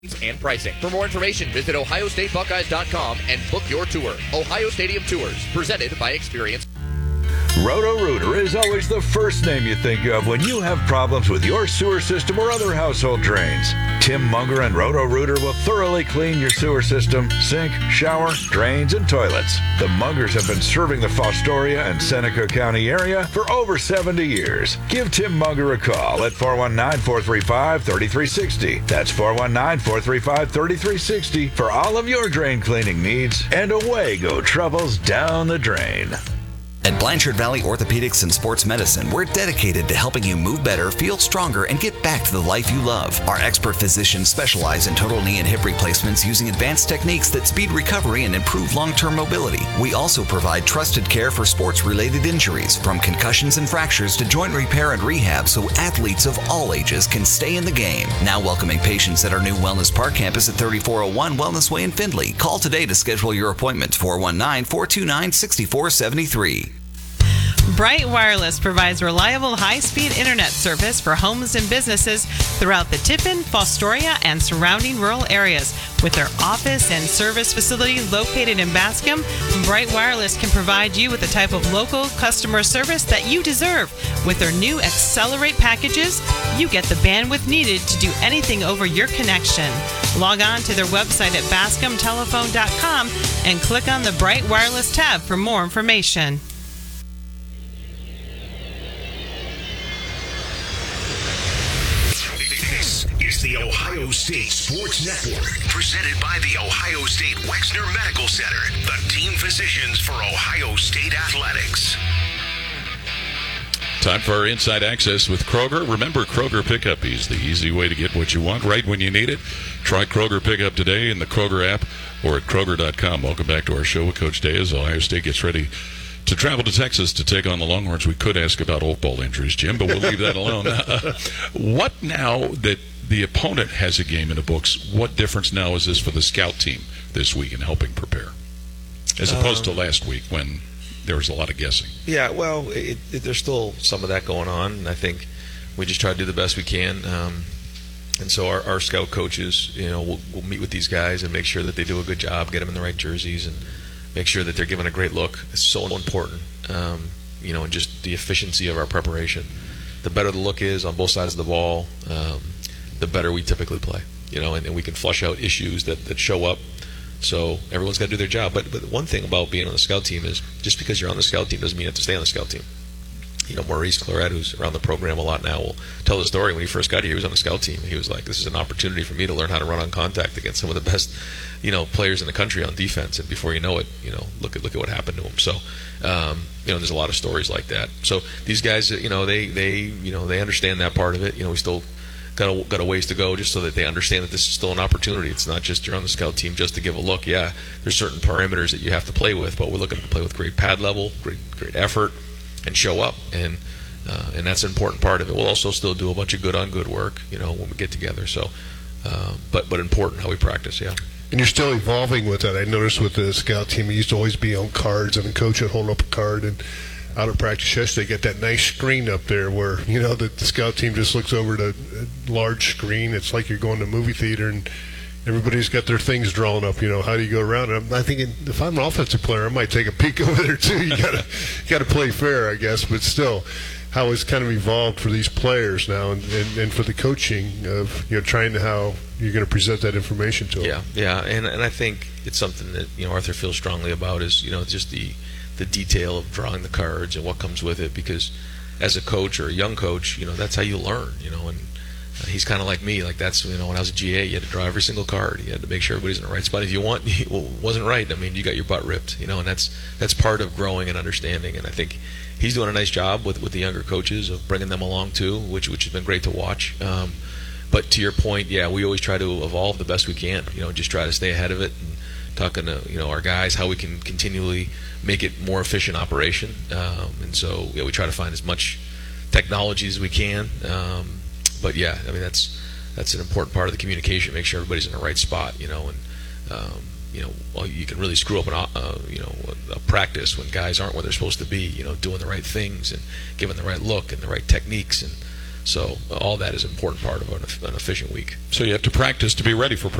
and pricing. For more information, visit OhioStateBuckeyes.com and book your tour. Ohio Stadium Tours, presented by Experience. Roto-Rooter is always the first name you think of when you have problems with your sewer system or other household drains. Tim Munger and Roto-Rooter will thoroughly clean your sewer system, sink, shower, drains, and toilets. The Mungers have been serving the Fostoria and Seneca County area for over 70 years. Give Tim Munger a call at 419-435-3360. That's 419-435-3360 for all of your drain cleaning needs, and away go troubles down the drain. At Blanchard Valley Orthopedics and Sports Medicine, we're dedicated to helping you move better, feel stronger, and get back to the life you love. Our expert physicians specialize in total knee and hip replacements using advanced techniques that speed recovery and improve long-term mobility. We also provide trusted care for sports-related injuries, from concussions and fractures to joint repair and rehab, so athletes of all ages can stay in the game. Now welcoming patients at our new Wellness Park campus at 3401 Wellness Way in Findlay. Call today to schedule your appointment, 419-429-6473. Bright Wireless provides reliable high-speed internet service for homes and businesses throughout the Tiffin, Fostoria, and surrounding rural areas. With their office and service facility located in Bascom, Bright Wireless can provide you with the type of local customer service that you deserve. With their new Accelerate packages, you get the bandwidth needed to do anything over your connection. Log on to their website at bascomtelephone.com and click on the Bright Wireless tab for more information. Is the Ohio State Sports Network, presented by the Ohio State Wexner Medical Center, the team physicians for Ohio State Athletics. Time for our Inside Access with Kroger. Remember, Kroger Pickup is the easy way to get what you want right when you need it. Try Kroger Pickup today in the Kroger app or at Kroger.com. Welcome back to our show with Coach Day as Ohio State gets ready to travel to Texas to take on the Longhorns. We could ask about Oak Bowl injuries, Jim, but we'll leave that alone. What now that the opponent has a game in the books, what difference now is this for the scout team this week in helping prepare, as opposed to last week when there was a lot of guessing? Yeah, well, there's still some of that going on, and I think we just try to do the best we can. And so our scout coaches, we'll meet with these guys and make sure that they do a good job, get them in the right jerseys, and make sure that they're given a great look. It's so important, and just the efficiency of our preparation. The better the look is on both sides of the ball, the better we typically play, and we can flush out issues that show up. So everyone's got to do their job. But one thing about being on the scout team is just because you're on the scout team doesn't mean you have to stay on the scout team. Maurice Claret, who's around the program a lot now, will tell the story. When he first got here, he was on the scout team. He was like, this is an opportunity for me to learn how to run on contact against some of the best, players in the country on defense. And before you know it, look at what happened to him. So, there's a lot of stories like that. So these guys, they understand that part of it. We still got a ways to go just so that they understand that this is still an opportunity. It's not just you're on the scout team just to give a look. Yeah, there's certain parameters that you have to play with, but we're looking to play with great pad level, great effort, and show up. And that's an important part of it. We'll also still do a bunch of good on good work, when we get together. So, but important how we practice. Yeah. And you're still evolving with that. I noticed with the scout team, it used to always be on cards, and the coach would hold up a card, and out of practice yesterday, get that nice screen up there where, the scout team just looks over the large screen. It's like you're going to a movie theater and everybody's got their things drawn up. How do you go around it? I'm thinking, if I'm an offensive player, I might take a peek over there too. You gotta play fair, I guess, but still, how it's kind of evolved for these players now and for the coaching of, trying to how you're going to present that information to them. Yeah, and I think it's something that, Arthur feels strongly about is, just the detail of drawing the cards and what comes with it, because as a coach or a young coach, that's how you learn, and he's kind of like me. Like that's, when I was a GA, you had to draw every single card. You had to make sure everybody's in the right spot. If it wasn't right, you got your butt ripped, and that's part of growing and understanding. And I think he's doing a nice job with the younger coaches of bringing them along too, which has been great to watch. But to your point, yeah, we always try to evolve the best we can, just try to stay ahead of it and talking to, our guys, how we can continually make it more efficient operation. And so, we try to find as much technology as we can. But yeah, that's an important part of the communication. Make sure everybody's in the right spot, and you can really screw up a practice when guys aren't where they're supposed to be, doing the right things and giving the right look and the right techniques. And So all that is an important part of an efficient week. So you have to practice to be ready for